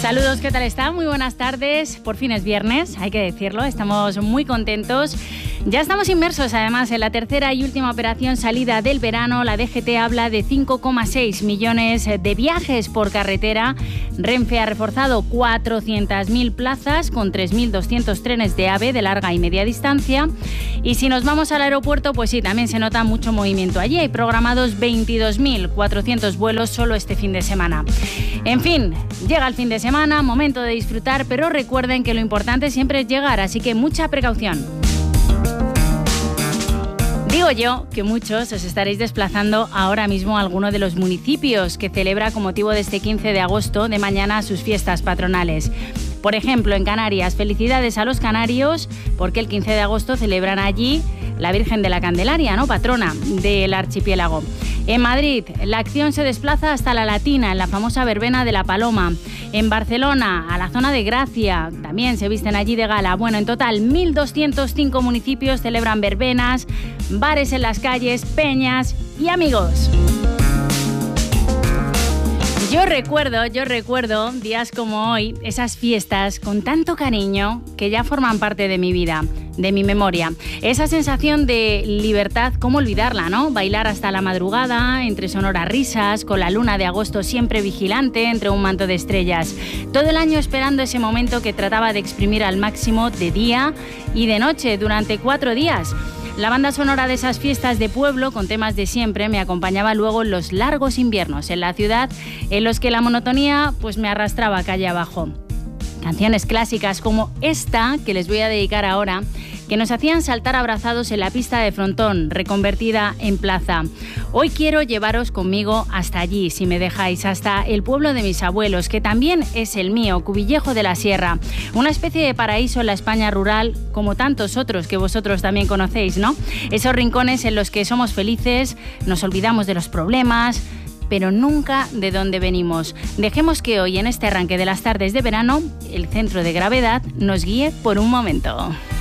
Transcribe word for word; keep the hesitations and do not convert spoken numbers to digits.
Saludos, ¿qué tal está? Muy buenas tardes. Por fin es viernes, hay que decirlo. Estamos muy contentos. Ya estamos inmersos, además, en la tercera y última operación salida del verano. La D G T habla de cinco coma seis millones de viajes por carretera. Renfe ha reforzado cuatrocientas mil plazas con tres mil doscientos trenes de AVE de larga y media distancia. Y si nos vamos al aeropuerto, pues sí, también se nota mucho movimiento allí. Hay programados veintidós mil cuatrocientos vuelos solo este fin de semana. En fin, llega el fin de semana, momento de disfrutar, pero recuerden que lo importante siempre es llegar, así que mucha precaución. Digo yo que muchos os estaréis desplazando ahora mismo a alguno de los municipios que celebra con motivo de este quince de agosto de mañana sus fiestas patronales. Por ejemplo, en Canarias, felicidades a los canarios porque el quince de agosto celebran allí la Virgen de la Candelaria, ¿no? Patrona del archipiélago. En Madrid, la acción se desplaza hasta la Latina, en la famosa verbena de la Paloma. En Barcelona, a la zona de Gracia, también se visten allí de gala. Bueno, en total, mil doscientos cinco municipios celebran verbenas, bares en las calles, peñas y amigos. Yo recuerdo, yo recuerdo días como hoy, esas fiestas con tanto cariño que ya forman parte de mi vida, de mi memoria. Esa sensación de libertad, ¿cómo olvidarla, no? Bailar hasta la madrugada, entre sonoras risas, con la luna de agosto siempre vigilante entre un manto de estrellas. Todo el año esperando ese momento que trataba de exprimir al máximo de día y de noche durante cuatro días. La banda sonora de esas fiestas de pueblo, con temas de siempre, me acompañaba luego en los largos inviernos en la ciudad, en los que la monotonía pues me arrastraba calle abajo. Canciones clásicas como esta, que les voy a dedicar ahora, que nos hacían saltar abrazados en la pista de frontón, reconvertida en plaza. Hoy quiero llevaros conmigo hasta allí, si me dejáis, hasta el pueblo de mis abuelos, que también es el mío, Cuvillejo de la Sierra. Una especie de paraíso en la España rural, como tantos otros que vosotros también conocéis, ¿no? Esos rincones en los que somos felices, nos olvidamos de los problemas, pero nunca de dónde venimos. Dejemos que hoy, en este arranque de las tardes de verano, el centro de gravedad nos guíe por un momento.